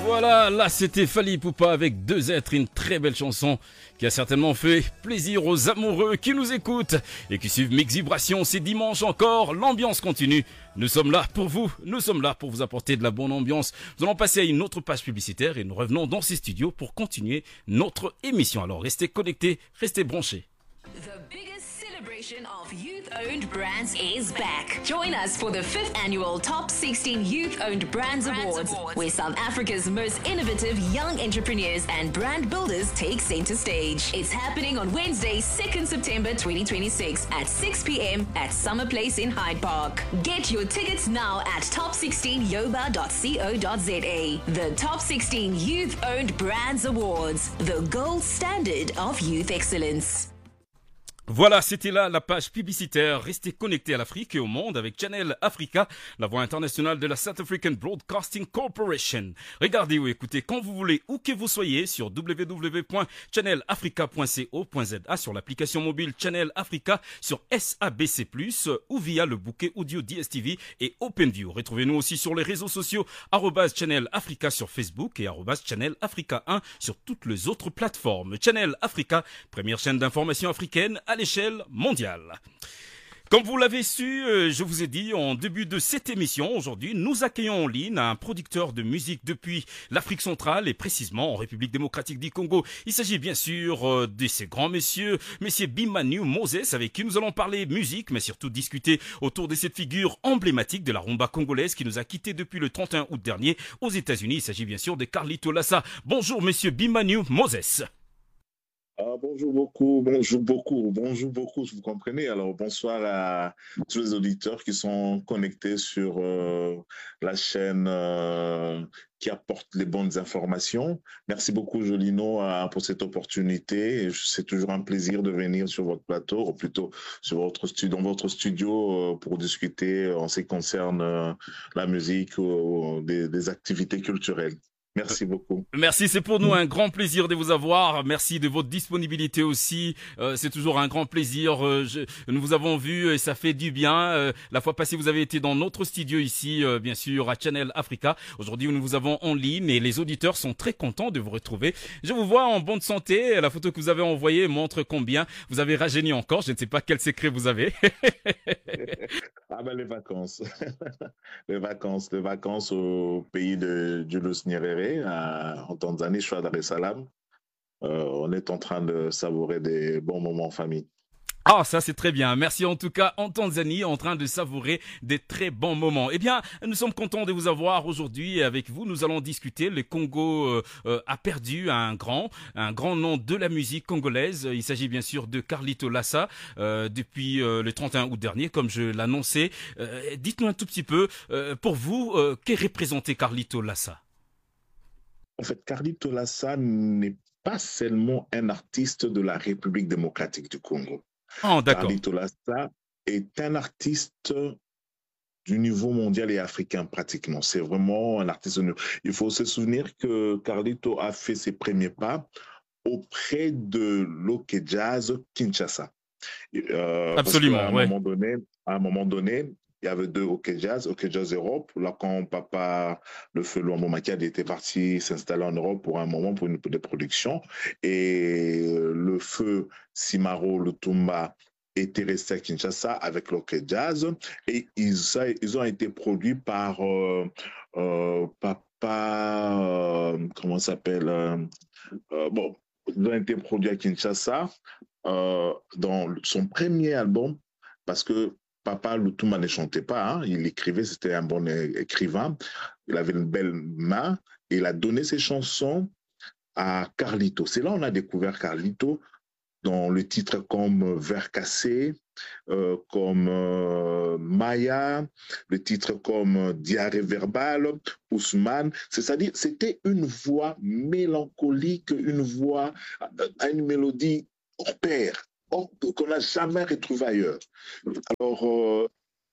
Voilà, là c'était Fally Ipupa avec Deux êtres, une très belle chanson qui a certainement fait plaisir aux amoureux qui nous écoutent et qui suivent Mix Vibration. C'est dimanche encore, l'ambiance continue. Nous sommes là pour vous, nous sommes là pour vous apporter de la bonne ambiance. Nous allons passer à une autre page publicitaire et nous revenons dans ces studios pour continuer notre émission. Alors restez connectés, restez branchés. The biggest celebration of youth-owned brands is back. Join us for the 5th annual Top 16 Youth-Owned Brands Awards, where South Africa's most innovative young entrepreneurs and brand builders take center stage. It's happening on Wednesday, 2nd September 2026 at 6 p.m. at Summer Place in Hyde Park. Get your tickets now at top16yoba.co.za. The Top 16 Youth-Owned Brands Awards, the gold standard of youth excellence. Voilà, c'était là la page publicitaire. Restez connectés à l'Afrique et au monde avec Channel Africa, la voix internationale de la South African Broadcasting Corporation. Regardez ou écoutez quand vous voulez, où que vous soyez, sur www.channelafrica.co.za, sur l'application mobile Channel Africa, sur SABC+, ou via le bouquet audio DSTV et OpenView. Retrouvez-nous aussi sur les réseaux sociaux, @Channel Africa sur Facebook et @Channel Africa 1 sur toutes les autres plateformes. Channel Africa, première chaîne d'information africaine à l'échelle mondiale. Comme vous l'avez su, je vous ai dit en début de cette émission, aujourd'hui, nous accueillons en ligne un producteur de musique depuis l'Afrique centrale et précisément en République démocratique du Congo. Il s'agit bien sûr de ces grands messieurs Bimanu Moses, avec qui nous allons parler musique, mais surtout discuter autour de cette figure emblématique de la rumba congolaise qui nous a quittés depuis le 31 août dernier aux États-Unis. Il s'agit bien sûr de Carlito Lassa. Bonjour monsieur Bimanu Moses. Bonjour beaucoup, vous comprenez. Alors, bonsoir à tous les auditeurs qui sont connectés sur la chaîne qui apporte les bonnes informations. Merci beaucoup, Jolino, pour cette opportunité. C'est toujours un plaisir de venir sur votre plateau, ou plutôt sur dans votre studio pour discuter en ce qui concerne la musique ou des activités culturelles. Merci beaucoup. Merci, c'est pour nous un grand plaisir de vous avoir. Merci de votre disponibilité aussi. C'est toujours un grand plaisir. Nous vous avons vu et ça fait du bien. La fois passée, vous avez été dans notre studio ici, bien sûr, à Channel Africa. Aujourd'hui, nous vous avons en ligne et les auditeurs sont très contents de vous retrouver. Je vous vois en bonne santé. La photo que vous avez envoyée montre combien vous avez rajeuni encore. Je ne sais pas quel secret vous avez. Les vacances. les vacances au pays de Julius Nyerere. En Tanzanie, je suis à Dar es Salaam. On est en train de savourer des bons moments en famille. Ah, ça c'est très bien. Merci en tout cas en Tanzanie, en train de savourer des très bons moments. Eh bien, nous sommes contents de vous avoir aujourd'hui avec vous. Nous allons discuter. Le Congo a perdu un grand nom de la musique congolaise. Il s'agit bien sûr de Carlito Lassa depuis le 31 août dernier, comme je l'annonçais. Dites-nous un tout petit peu, pour vous, qu'est représenté Carlito Lassa? En fait, Carlito Lassa n'est pas seulement un artiste de la République démocratique du Congo. Oh, d'accord. Carlito Lassa est un artiste du niveau mondial et africain pratiquement. C'est vraiment un artiste. Il faut se souvenir que Carlito a fait ses premiers pas auprès de l'Ok Jazz Kinshasa. Absolument, à un moment donné, il y avait deux OK Jazz Europe. Là, quand papa, le feu Luambo Makiadi était parti s'installer en Europe pour un moment pour des productions. Et le feu Simaro Lutumba était resté à Kinshasa avec l'OK Jazz. Et ils ont été produits par comment ça s'appelle ils ont été produits à Kinshasa dans son premier album parce que Papa Lutumba ne chantait pas, hein. Il écrivait, c'était un bon écrivain. Il avait une belle main et il a donné ses chansons à Carlito. C'est là qu'on a découvert Carlito dans le titre comme Vers cassé, comme Maya, le titre comme Diarrhée verbale, Ousmane. C'est-à-dire, c'était une voix mélancolique, une voix à une mélodie hors pair, qu'on n'a jamais retrouvée ailleurs. Alors,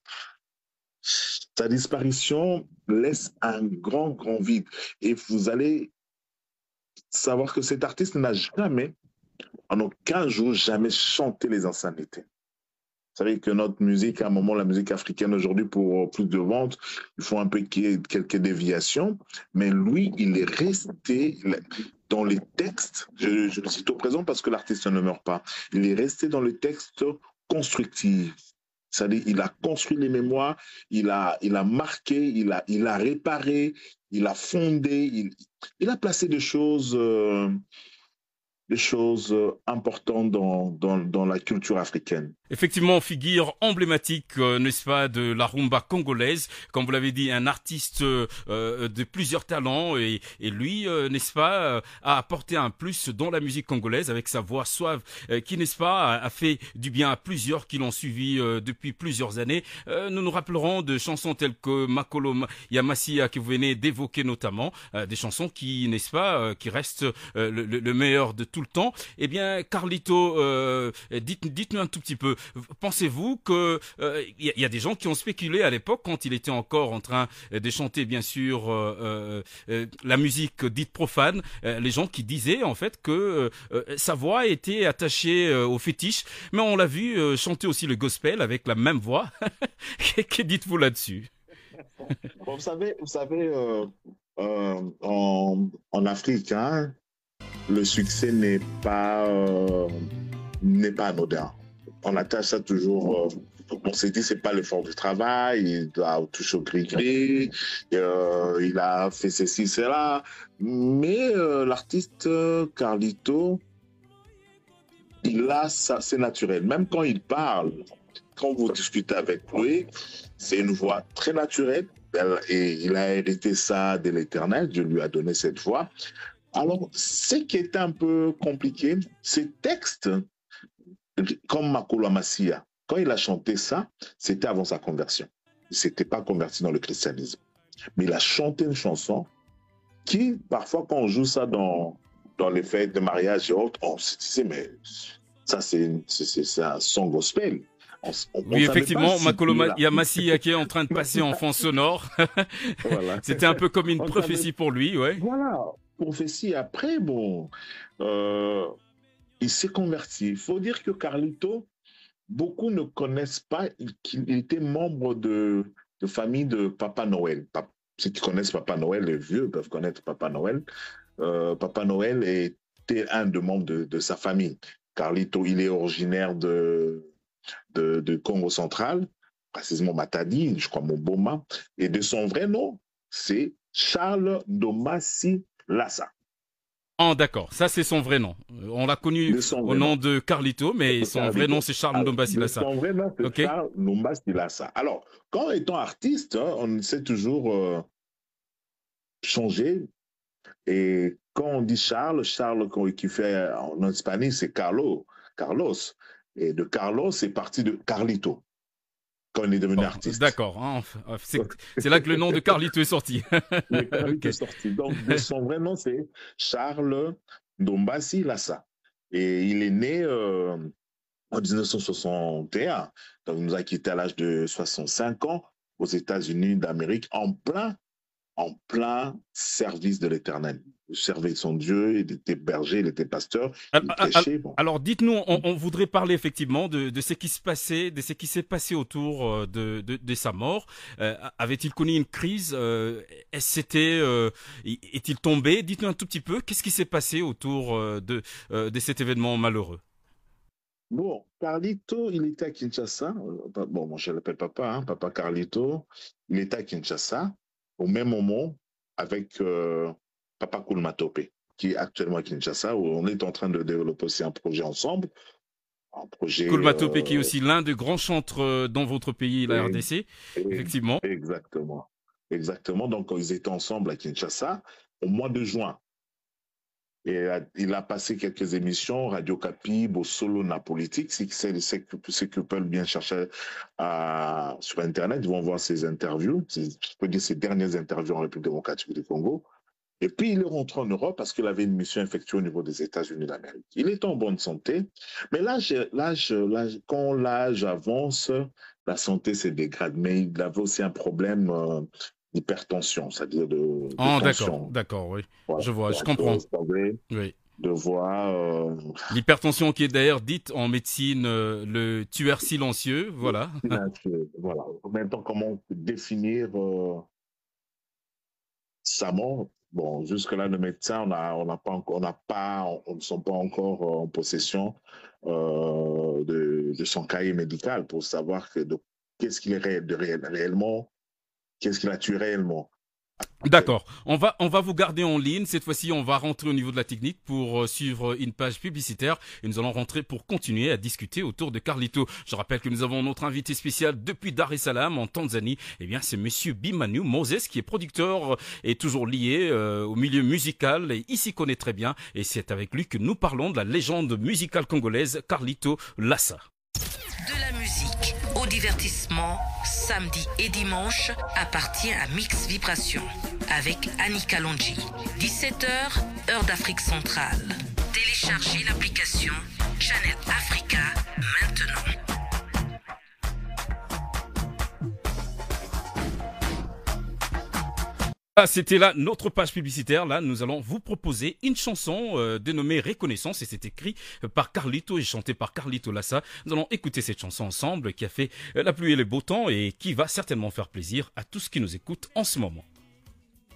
sa disparition laisse un grand, grand vide. Et vous allez savoir que cet artiste n'a jamais, en aucun jour, jamais chanté les insanités. savez que notre musique, à un moment, la musique africaine aujourd'hui, pour plus de ventes, il faut un peu qu'il y ait quelques déviations. Mais lui, il est resté dans les textes. Je le cite au présent parce que l'artiste ne meurt pas. Il est resté dans le texte constructif. C'est-à-dire, il a construit les mémoires, il a marqué, il a réparé, il a fondé, il a placé des choses importantes dans la culture africaine. Effectivement, figure emblématique, n'est-ce pas, de la rumba congolaise. Comme vous l'avez dit, un artiste de plusieurs talents et lui, n'est-ce pas, a apporté un plus dans la musique congolaise avec sa voix suave qui, n'est-ce pas, a fait du bien à plusieurs qui l'ont suivi depuis plusieurs années. Nous nous rappellerons de chansons telles que Makolo Yamasia que vous venez d'évoquer notamment, des chansons qui, n'est-ce pas, qui restent le meilleur de tout le temps. Eh bien, Carlito, dites-nous un tout petit peu. Pensez-vous que y a des gens qui ont spéculé à l'époque quand il était encore en train de chanter bien sûr la musique dite profane, les gens qui disaient en fait que sa voix était attachée au fétiche, mais on l'a vu chanter aussi le gospel avec la même voix. Que dites-vous là-dessus? Bon, vous savez en Afrique, hein, le succès n'est pas anodin. On attache ça toujours. On s'est dit c'est pas l'effort du travail, il doit toucher au gris-gris, il a fait ceci, cela. Mais l'artiste Carlito, il a ça, c'est naturel. Même quand il parle, quand vous discutez avec lui, c'est une voix très naturelle. Et il a hérité ça de l'Éternel. Dieu lui a donné cette voix. Alors, ce qui est un peu compliqué, ces textes, comme Makolo Yamasia, quand il a chanté ça, c'était avant sa conversion. Il ne s'était pas converti dans le christianisme. Mais il a chanté une chanson qui, parfois, quand on joue ça dans les fêtes de mariage et autres, on se disait, mais ça, c'est un son gospel. Oui, effectivement, Makolo Yamasia qui est en train de passer en fond sonore. Voilà. C'était un peu comme une prophétie pour lui, ouais. Voilà, prophétie. Après, bon, il s'est converti. Il faut dire que Carlito, beaucoup ne connaissent pas qu'il était membre de famille de Papa Noël. Ceux qui connaissent Papa Noël, les vieux peuvent connaître Papa Noël. Papa Noël était un des membres de sa famille. Carlito, il est originaire de Congo central, précisément Matadi, je crois Moboma, et de son vrai nom, c'est Charles Ndombasi Lassa. Ah, d'accord, ça c'est son vrai nom. On l'a connu au nom de Carlito, mais son vrai nom c'est Charles Ndombasi Lassa. Son vrai nom c'est Charles Ndombasi Lassa. Alors, quand étant artiste, on sait toujours changer. Et quand on dit Charles qui fait en espagnol, c'est Carlos. Et de Carlos, c'est parti de Carlito, quand on est devenu artiste. D'accord, hein, c'est là que le nom de Carlito est sorti. Le Carlito est sorti. Donc, de son vrai nom, c'est Charles Ndombasi Lassa. Et il est né en 1961. Donc, il nous a quitté à l'âge de 65 ans aux États-Unis d'Amérique, en plein service de l'Éternel. Il servait son Dieu, il était berger, il était pasteur, il prêchait. Bon. Alors, dites-nous, on voudrait parler effectivement de ce qui se passait, de ce qui s'est passé autour de sa mort. Avait-il connu une crise? Est-il tombé? Dites-nous un tout petit peu, qu'est-ce qui s'est passé autour de cet événement malheureux? Bon, Carlito, il était à Kinshasa. Bon, moi je l'appelle papa, hein, papa Carlito. Il était à Kinshasa au même moment avec Papa Koulmatope, qui est actuellement à Kinshasa, où on est en train de développer aussi un projet ensemble. Koulmatope qui est aussi l'un des grands chantres dans votre pays, la RDC, effectivement. Exactement. Donc, ils étaient ensemble à Kinshasa au mois de juin. Et il a passé quelques émissions, Radio Kapi, Bosolo, Napolitique. Ceux qui peuvent bien chercher sur Internet, ils vont voir ses interviews, je peux dire ses dernières interviews en République démocratique du Congo. Et puis, il est rentré en Europe parce qu'il avait une mission effectuée au niveau des États-Unis d'Amérique. Il est en bonne santé, mais quand l'âge avance, la santé se dégrade. Mais il avait aussi un problème d'hypertension, c'est-à-dire de tension. D'accord, oui. Voilà, je vois, je comprends. Oui. de voir L'hypertension qui est d'ailleurs dite en médecine le tueur silencieux, voilà. voilà. Maintenant, comment définir sa mort? Bon, jusque-là, le médecin, on n'a pas encore, on ne sont pas encore en possession de son cahier médical pour savoir qu'est-ce qu'il est réellement, qu'est-ce qu'il a tué réellement. D'accord. On va vous garder en ligne. Cette fois-ci, on va rentrer au niveau de la technique pour suivre une page publicitaire et nous allons rentrer pour continuer à discuter autour de Carlito. Je rappelle que nous avons notre invité spécial depuis Dar es Salaam en Tanzanie. Eh bien, c'est monsieur Bimanu Moses qui est producteur et toujours lié au milieu musical et il s'y connaît très bien et c'est avec lui que nous parlons de la légende musicale congolaise Carlito Lassa. De la musique au divertissement, samedi et dimanche, appartient à Mix Vibration avec Annie Kalonji. 17h, heure d'Afrique centrale. Téléchargez l'application Channel Africa maintenant. Ah, c'était là notre page publicitaire. Là, nous allons vous proposer une chanson dénommée Reconnaissance et c'est écrit par Carlito et chanté par Carlito Lassa. Nous allons écouter cette chanson ensemble qui a fait la pluie et le beau temps et qui va certainement faire plaisir à tous qui nous écoutent en ce moment.